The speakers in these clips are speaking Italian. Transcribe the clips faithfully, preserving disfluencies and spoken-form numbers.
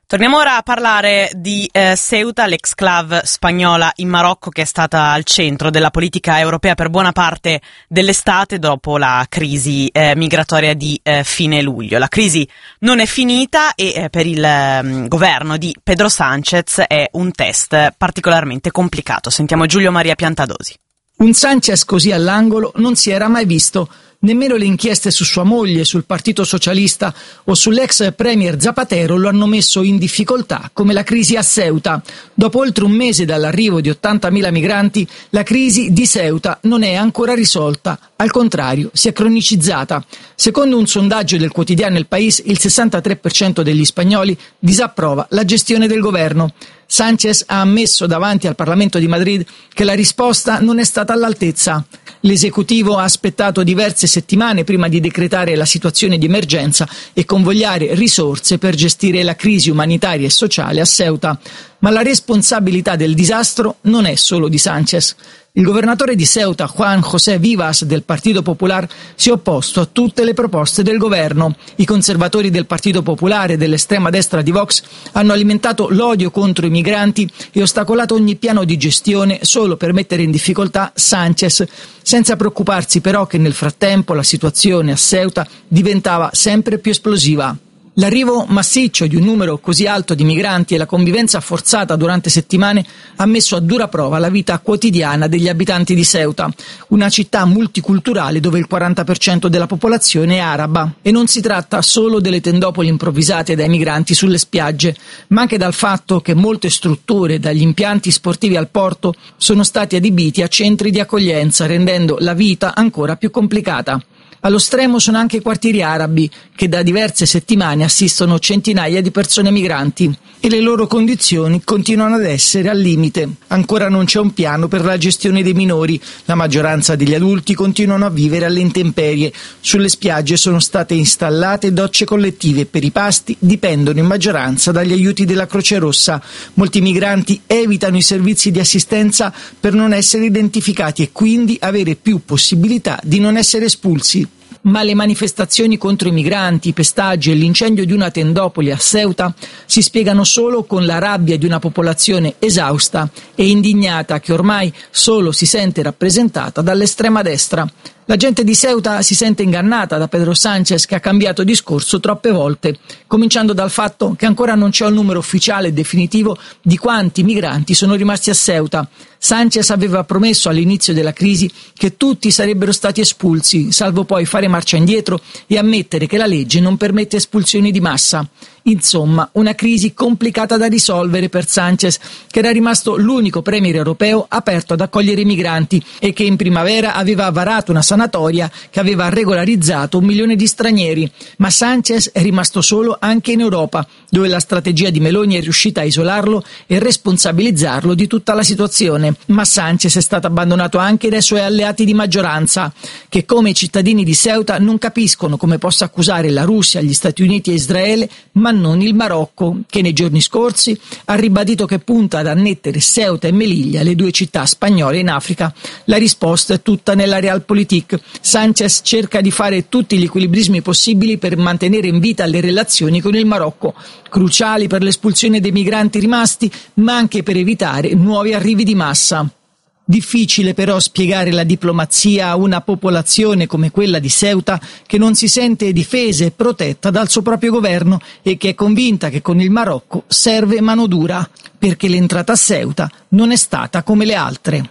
Torniamo ora a parlare di eh, Ceuta, l'exclave spagnola in Marocco, che è stata al centro della politica europea per buona parte dell'estate dopo la crisi eh, migratoria di eh, fine luglio. La crisi non è finita e eh, per il eh, governo di Pedro Sánchez è un test particolarmente complicato. Sentiamo Giulio Maria Piantadosi. Un Sánchez così all'angolo non si era mai visto. Nemmeno le inchieste su sua moglie, sul Partito Socialista o sull'ex premier Zapatero lo hanno messo in difficoltà, come la crisi a Ceuta. Dopo oltre un mese dall'arrivo di ottantamila migranti, la crisi di Ceuta non è ancora risolta. Al contrario, si è cronicizzata. Secondo un sondaggio del quotidiano El País, il sessantatré per cento degli spagnoli disapprova la gestione del governo. Sánchez ha ammesso davanti al Parlamento di Madrid che la risposta non è stata all'altezza. L'esecutivo ha aspettato diverse settimane prima di decretare la situazione di emergenza e convogliare risorse per gestire la crisi umanitaria e sociale a Ceuta. Ma la responsabilità del disastro non è solo di Sánchez. Il governatore di Ceuta, Juan José Vivas, del Partito Popular, si è opposto a tutte le proposte del governo. I conservatori del Partito Popolare e dell'estrema destra di Vox hanno alimentato l'odio contro i migranti e ostacolato ogni piano di gestione solo per mettere in difficoltà Sánchez, senza preoccuparsi però che nel frattempo la situazione a Ceuta diventava sempre più esplosiva. L'arrivo massiccio di un numero così alto di migranti e la convivenza forzata durante settimane ha messo a dura prova la vita quotidiana degli abitanti di Ceuta, una città multiculturale dove il quaranta per cento della popolazione è araba. E non si tratta solo delle tendopoli improvvisate dai migranti sulle spiagge, ma anche dal fatto che molte strutture, dagli impianti sportivi al porto, sono stati adibiti a centri di accoglienza, rendendo la vita ancora più complicata. Allo stremo sono anche i quartieri arabi, che da diverse settimane assistono centinaia di persone migranti e le loro condizioni continuano ad essere al limite. Ancora non c'è un piano per la gestione dei minori, la maggioranza degli adulti continuano a vivere alle intemperie. Sulle spiagge sono state installate docce collettive e per i pasti dipendono in maggioranza dagli aiuti della Croce Rossa. Molti migranti evitano i servizi di assistenza per non essere identificati e quindi avere più possibilità di non essere espulsi. Ma le manifestazioni contro i migranti, i pestaggi e l'incendio di una tendopoli a Ceuta si spiegano solo con la rabbia di una popolazione esausta e indignata che ormai solo si sente rappresentata dall'estrema destra. La gente di Ceuta si sente ingannata da Pedro Sánchez, che ha cambiato discorso troppe volte, cominciando dal fatto che ancora non c'è un numero ufficiale e definitivo di quanti migranti sono rimasti a Ceuta. Sánchez aveva promesso all'inizio della crisi che tutti sarebbero stati espulsi, salvo poi fare marcia indietro e ammettere che la legge non permette espulsioni di massa. Insomma, una crisi complicata da risolvere per Sánchez, che era rimasto l'unico premier europeo aperto ad accogliere i migranti e che in primavera aveva varato una sanatoria che aveva regolarizzato un milione di stranieri. Ma Sánchez è rimasto solo anche in Europa, dove la strategia di Meloni è riuscita a isolarlo e responsabilizzarlo di tutta la situazione. Ma Sánchez è stato abbandonato anche dai suoi alleati di maggioranza, che come i cittadini di Ceuta non capiscono come possa accusare la Russia, gli Stati Uniti e Israele, ma non il Marocco, che nei giorni scorsi ha ribadito che punta ad annettere Ceuta e Melilla, le due città spagnole in Africa. La risposta è tutta nella Realpolitik. Sánchez cerca di fare tutti gli equilibrismi possibili per mantenere in vita le relazioni con il Marocco, cruciali per l'espulsione dei migranti rimasti, ma anche per evitare nuovi arrivi di massa. Difficile però spiegare la diplomazia a una popolazione come quella di Ceuta, che non si sente difesa e protetta dal suo proprio governo e che è convinta che con il Marocco serve manodura, perché l'entrata a Ceuta non è stata come le altre.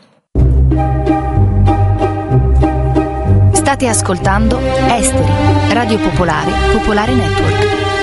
State ascoltando Esteri, Radio Popolare, Popolare Network.